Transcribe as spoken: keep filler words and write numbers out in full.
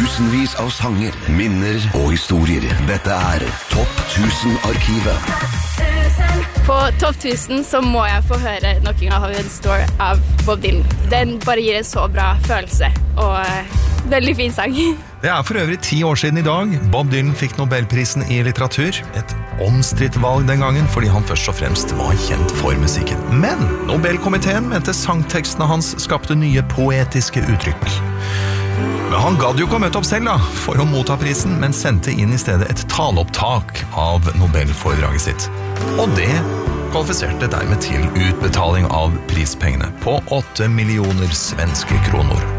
Tusenvis av sanger, minner og historier. Dette er Topp tusen-arkivet. På Topp tusen så må jeg få høre Knocking on Heaven's Door av Bob Dylan. Den bare gir en så bra følelse, og uh, veldig fin sang. Det er for øvrig ti år siden i dag. Bob Dylan fikk Nobelprisen i litteratur. Et omstridt valg den gangen, fordi han først og fremst var kjent for musikken. Men Nobelkomiteen mente sangtekstene hans skapte nye poetiske uttrykk. Men han gadd jo ikke å møte opp selv da, for å motta prisen, men sendte inn i stedet et taleopptak av Nobelforedraget sitt. Og det kvalifiserte dermed til utbetaling av prispengene på åtte millioner svenske kroner.